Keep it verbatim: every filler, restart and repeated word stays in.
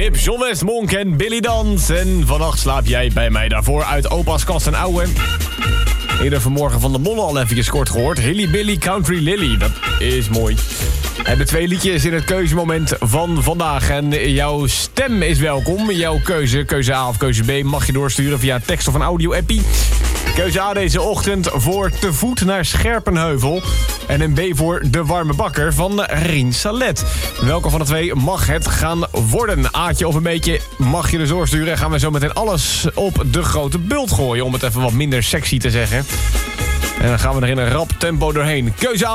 Hip, John Westmonk en Billy Dans. En vannacht slaap jij bij mij daarvoor uit opa's kast en ouwe. Eerder vanmorgen van de Monnen al even kort gehoord. Hilly Billy Country Lily, dat is mooi. We hebben twee liedjes in het keuzemoment van vandaag. En jouw stem is welkom. Jouw keuze, keuze A of keuze B, mag je doorsturen via tekst of een audio-appie. Keuze A deze ochtend voor Te Voet naar Scherpenheuvel. En een B voor De Warme Bakker van Rien Salet. Welke van de twee mag het gaan worden? Aatje of een beetje mag je dus doorsturen. Gaan we zo meteen alles op de grote bult gooien. Om het even wat minder sexy te zeggen. En dan gaan we er in een rap tempo doorheen. Keuze A.